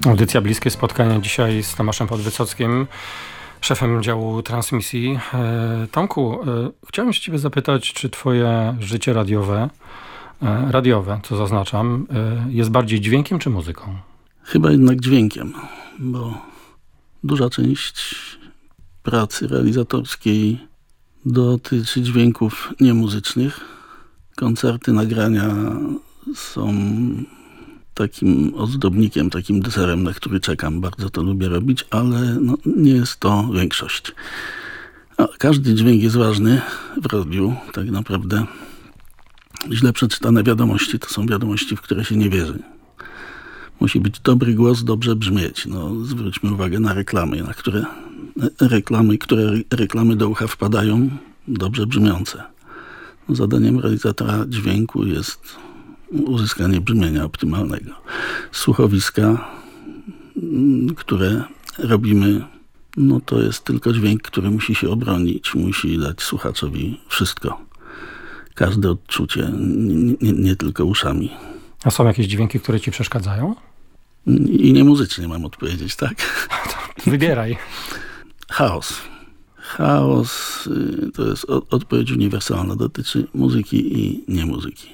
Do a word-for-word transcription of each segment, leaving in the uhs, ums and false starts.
Audycja Bliskie Spotkania dzisiaj z Tomaszem Podwysockim, szefem działu transmisji. E, Tomku, e, chciałem się ciebie zapytać, czy twoje życie radiowe, e, radiowe, co zaznaczam, e, jest bardziej dźwiękiem czy muzyką? Chyba jednak dźwiękiem, bo duża część pracy realizatorskiej dotyczy dźwięków niemuzycznych. Koncerty, nagrania są takim ozdobnikiem, takim deserem, na który czekam. Bardzo to lubię robić, ale no, nie jest to większość. A każdy dźwięk jest ważny w radiu. Tak naprawdę źle przeczytane wiadomości to są wiadomości, w które się nie wierzy. Musi być dobry głos, dobrze brzmieć. No, zwróćmy uwagę na reklamy, na które reklamy, które reklamy do ucha wpadają, dobrze brzmiące. No, zadaniem realizatora dźwięku jest uzyskanie brzmienia optymalnego. Słuchowiska, które robimy, no to jest tylko dźwięk, który musi się obronić, musi dać słuchaczowi wszystko. Każde odczucie, nie, nie, nie tylko uszami. A są jakieś dźwięki, które ci przeszkadzają? I nie muzycznie mam odpowiedzieć, tak? Wybieraj. Chaos. Chaos to jest odpowiedź uniwersalna, dotyczy muzyki i niemuzyki.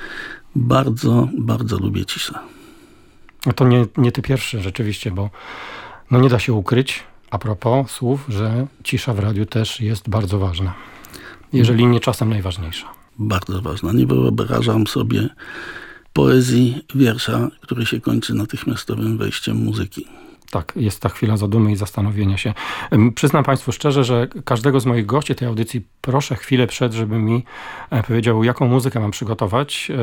Bardzo, bardzo lubię ciszę. No to nie, nie ty pierwszy rzeczywiście, bo no nie da się ukryć, a propos słów, że cisza w radiu też jest bardzo ważna. Jeżeli nie czasem najważniejsza. Bardzo ważna. Nie wyobrażam sobie poezji wiersza, który się kończy natychmiastowym wejściem muzyki. Tak, jest ta chwila zadumy i zastanowienia się. Przyznam Państwu szczerze, że każdego z moich gości tej audycji proszę chwilę przed, żeby mi powiedział, jaką muzykę mam przygotować.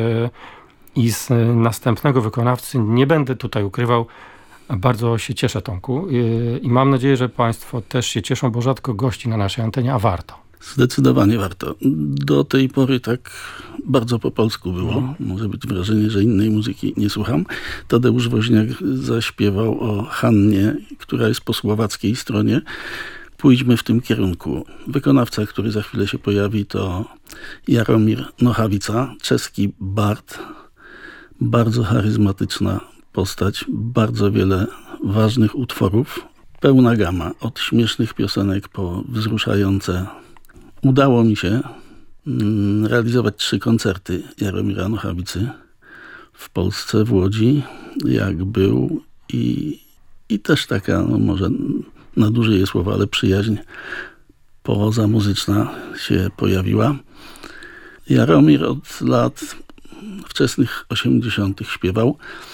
I z następnego wykonawcy nie będę tutaj ukrywał. Bardzo się cieszę, Tomku. I mam nadzieję, że Państwo też się cieszą, bo rzadko gości na naszej antenie, a warto. Zdecydowanie warto. Do tej pory tak bardzo po polsku było. No. Może być wrażenie, że innej muzyki nie słucham. Tadeusz Woźniak zaśpiewał o Hannie, która jest po słowackiej stronie. Pójdźmy w tym kierunku. Wykonawca, który za chwilę się pojawi, to Jaromir Nochawica, czeski bard. Bardzo charyzmatyczna postać, bardzo wiele ważnych utworów. Pełna gama, od śmiesznych piosenek po wzruszające. Udało mi się realizować trzy koncerty Jaromira Nochawicy w Polsce, w Łodzi, jak był i, i też taka, no może nadużyję słowa, ale przyjaźń pozamuzyczna się pojawiła. Jaromir od lat wczesnych osiemdziesiątych śpiewał,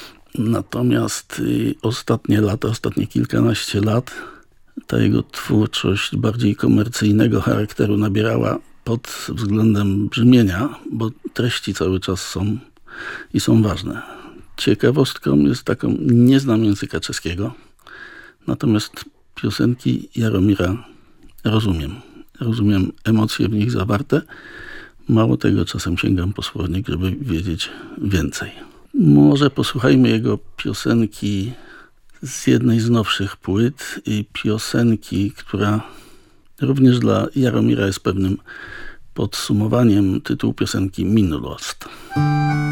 natomiast ostatnie lata, ostatnie kilkanaście lat ta jego twórczość bardziej komercyjnego charakteru nabierała pod względem brzmienia, bo treści cały czas są i są ważne. Ciekawostką jest taką, nie znam języka czeskiego, natomiast piosenki Jaromira rozumiem. Rozumiem emocje w nich zawarte. Mało tego, czasem sięgam po słownik, żeby wiedzieć więcej. Może posłuchajmy jego piosenki z jednej z nowszych płyt i piosenki, która również dla Jaromira jest pewnym podsumowaniem. Tytuł piosenki Minulost.